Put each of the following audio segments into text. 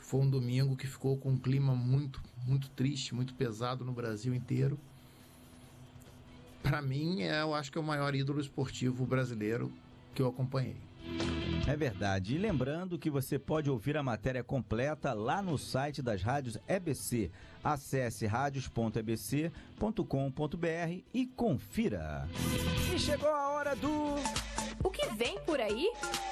foi um domingo que ficou com um clima muito, muito triste, muito pesado no Brasil inteiro. Para mim, eu acho que é o maior ídolo esportivo brasileiro que eu acompanhei. É verdade. E lembrando que você pode ouvir a matéria completa lá no site das rádios EBC. Acesse radios.ebc.com.br e confira. E chegou a hora do... O que vem por aí?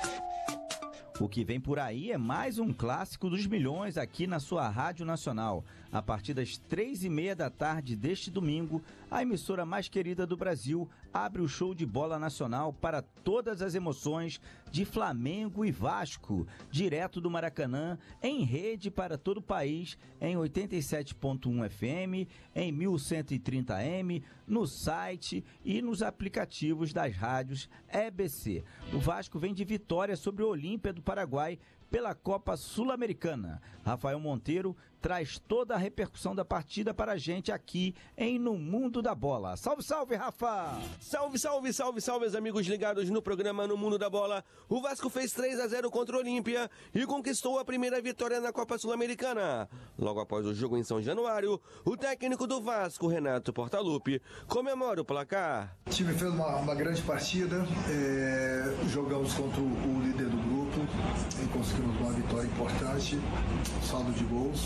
O que vem por aí é mais um clássico dos milhões aqui na sua Rádio Nacional. A partir das 3h30 da tarde deste domingo, a emissora mais querida do Brasil abre o show de bola nacional para todas as emoções de Flamengo e Vasco, direto do Maracanã, em rede para todo o país, em 87.1 FM, em 1130M, no site e nos aplicativos das rádios EBC. O Vasco vem de vitória sobre o Olímpia do Paraguai pela Copa Sul-Americana. Rafael Monteiro traz toda a repercussão da partida para a gente aqui em No Mundo da Bola. Salve, salve, Rafa! Salve, salve, salve, salve, meus amigos ligados no programa No Mundo da Bola. O Vasco fez 3-0 contra o Olímpia e conquistou a primeira vitória na Copa Sul-Americana. Logo após o jogo em São Januário, o técnico do Vasco, Renato Portaluppi, comemora o placar. O time fez uma grande partida, jogamos contra o líder do grupo e conseguimos uma vitória importante, saldo de gols,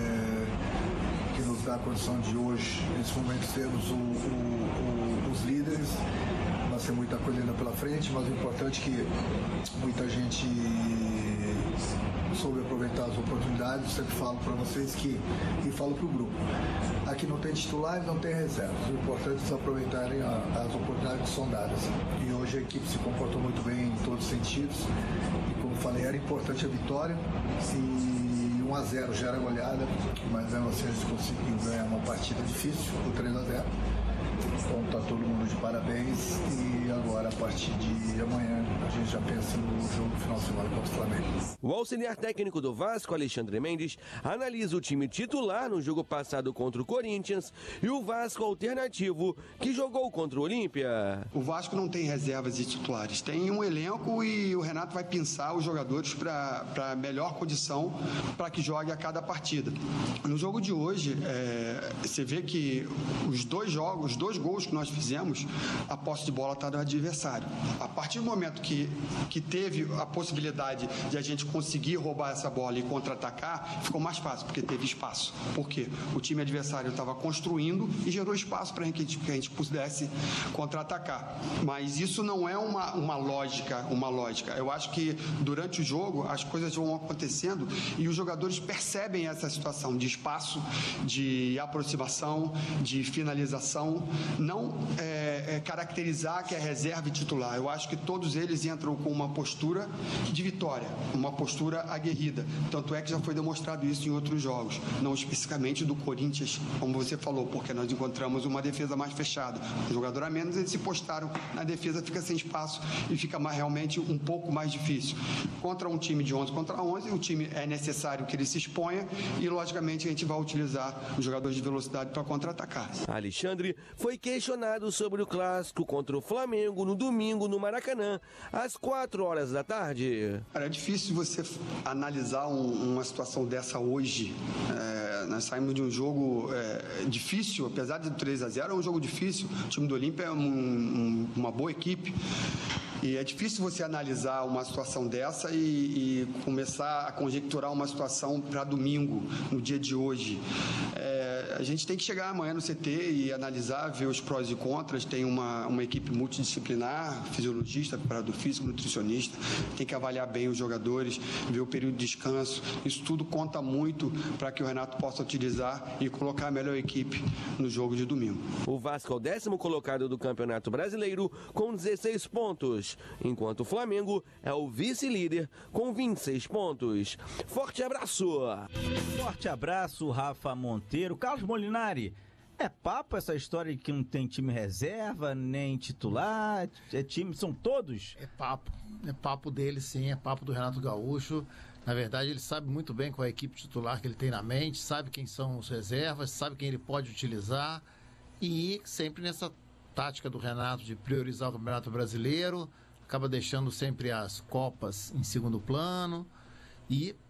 que nos dá a condição de hoje, nesse momento, sermos os líderes. Vai ser muita coisa ainda pela frente, mas o importante é que muita gente soube aproveitar as oportunidades. Eu sempre falo para vocês e falo para o grupo, aqui não tem titulares, não tem reservas, o importante é aproveitarem as oportunidades que são dadas, e hoje a equipe se comportou muito bem em todos os sentidos, e como falei, era importante a vitória, e 1-0 já era goleada, mas mesmo assim a gente conseguiu ganhar uma partida difícil, o 3-0. Então tá todo mundo de parabéns, e agora a partir de amanhã a gente já pensa no jogo final de semana contra o Flamengo. O auxiliar técnico do Vasco, Alexandre Mendes, analisa o time titular no jogo passado contra o Corinthians e o Vasco alternativo que jogou contra o Olímpia. O Vasco não tem reservas e titulares, tem um elenco e o Renato vai pensar os jogadores para melhor condição para que jogue a cada partida. No jogo de hoje, você vê que os dois gols que nós fizemos, a posse de bola está do adversário. A partir do momento que teve a possibilidade de a gente conseguir roubar essa bola e contra-atacar, ficou mais fácil, porque teve espaço. Por quê? O time adversário estava construindo e gerou espaço para que a gente pudesse contra-atacar. Mas isso não é uma lógica. Eu acho que durante o jogo as coisas vão acontecendo e os jogadores percebem essa situação de espaço, de aproximação, de finalização, não caracterizar que é reserva e titular. Eu acho que todos eles entram com uma postura de vitória, uma postura aguerrida. Tanto é que já foi demonstrado isso em outros jogos, não especificamente do Corinthians, como você falou, porque nós encontramos uma defesa mais fechada. Um jogador a menos, eles se postaram na defesa, fica sem espaço e fica realmente um pouco mais difícil. Contra um time de 11 contra 11, o time é necessário que ele se exponha e, logicamente, a gente vai utilizar os jogadores de velocidade para contra-atacar. Alexandre foi questionado sobre o clássico contra o Flamengo no domingo no Maracanã, às 4h da tarde. É difícil você analisar uma situação dessa hoje. Nós saímos de um jogo difícil, apesar de 3-0, é um jogo difícil. O time do Olímpia é uma boa equipe. E é difícil você analisar uma situação dessa e começar a conjecturar uma situação para domingo, no dia de hoje. A gente tem que chegar amanhã no CT e analisar, ver os prós e contras. Tem uma equipe multidisciplinar, fisiologista, preparador físico, nutricionista. Tem que avaliar bem os jogadores, ver o período de descanso. Isso tudo conta muito para que o Renato possa utilizar e colocar a melhor equipe no jogo de domingo. O Vasco é o 10º colocado do Campeonato Brasileiro com 16 pontos, enquanto o Flamengo é o vice-líder com 26 pontos. Forte abraço! Forte abraço, Rafa Monteiro. Carlos Molinari, é papo essa história de que não tem time reserva, nem titular, são todos? É papo dele sim, é papo do Renato Gaúcho. Na verdade, ele sabe muito bem qual é a equipe titular que ele tem na mente, sabe quem são os reservas, sabe quem ele pode utilizar, e sempre nessa tática do Renato de priorizar o Campeonato Brasileiro, acaba deixando sempre as Copas em segundo plano, e